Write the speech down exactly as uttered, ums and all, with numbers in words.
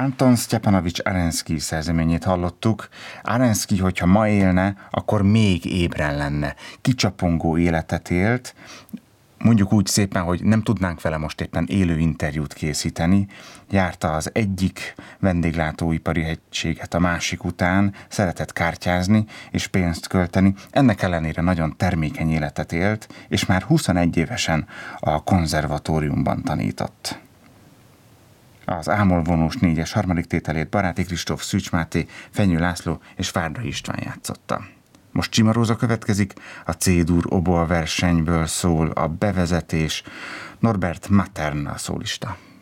Anton Sztyepanovics Arenszkij szerzeményét hallottuk. Arenszkij, hogyha ma élne, akkor még ébren lenne. Kicsapongó életet élt, mondjuk úgy szépen, hogy nem tudnánk vele most éppen élő interjút készíteni. Járta az egyik vendéglátóipari egységet a másik után, szeretett kártyázni és pénzt költeni. Ennek ellenére nagyon termékeny életet élt, és már huszonegy évesen a konzervatóriumban tanított. Az ámolvonós négyes harmadik tételét Baráti Kristóf, Szűcs Máté, Fenyő László és Várda István játszotta. Most Csimaróza következik, a C-dur oboa versenyből szól a bevezetés, Norbert Matern a szólista.